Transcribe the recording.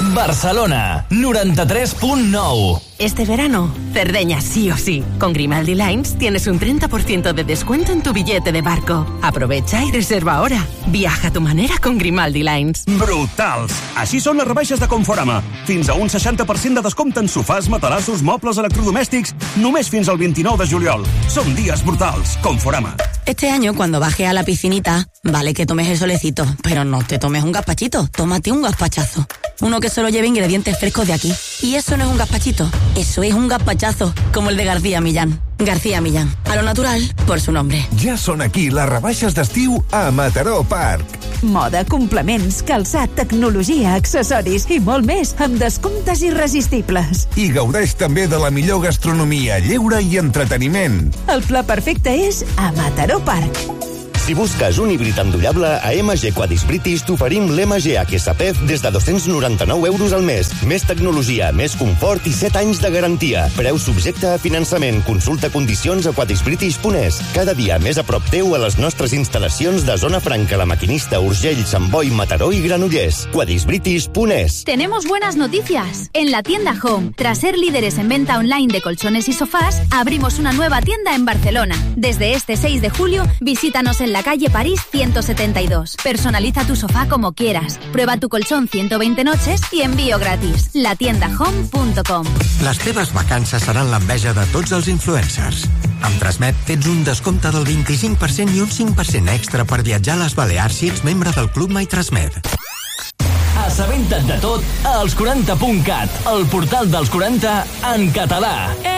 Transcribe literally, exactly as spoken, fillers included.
Barcelona, noranta-tres punt nou. Este verano, Cerdeña sí o sí. Con Grimaldi Lines tienes un treinta por ciento de descuento en tu billete de barco. Aprovecha y reserva ahora. Viaja a tu manera con Grimaldi Lines. Brutals! Així són les rebaixes de Conforama. Fins a un seixanta per cent de descompte en sofàs, matalassos, mobles, electrodomèstics, només fins al vint-i-nou de juliol. Són dies brutals. Conforama. Este año, cuando bajes a la piscinita, vale que tomes el solecito, pero no te tomes un gazpachito, tómate un gazpachazo. Uno que solo lleve ingredientes frescos de aquí. Y eso no es un gazpachito, eso es un gazpachazo, como el de García Millán. García Millán, a lo natural, por su nombre. Ja són aquí les rebaixes d'estiu a Mataró Park. Moda, complements, calçat, tecnologia, accessoris i molt més, amb descomptes irresistibles. I gaudeix també de la millor gastronomia, lleure i entreteniment. El pla perfecte és a Mataró Park. Si busques un híbrid endollable, a M G Quadis British t'oferim l'M G H S P E F des de dos-cents noranta-nou euros al mes. Més tecnologia, més confort i set anys de garantia. Preu subjecte a finançament. Consulta condicions a quadisbritish punt es. Cada dia més a prop teu a les nostres instal·lacions de Zona Franca, La Maquinista, Urgell, Sant Boi, Mataró i Granollers. quadisbritish punt es. Tenemos buenas noticias. En la tienda Home, tras ser líderes en venta online de colchones y sofás, abrimos una nueva tienda en Barcelona. Desde este seis de julio, visítanos en la calle París ciento setenta y dos. Personaliza tu sofá como quieras. Prueba tu colchón ciento veinte noches y envío gratis. la tienda home punto com. Les teves vacances seran l'enveja de tots els influencers. Amb Transmet tens un descompte del vint-i-cinc per cent i un cinc per cent extra per viatjar a les Balears si ets membre del Club MyTransmet. Assabenta't de tot a els quaranta punt cat, el portal dels quaranta en català.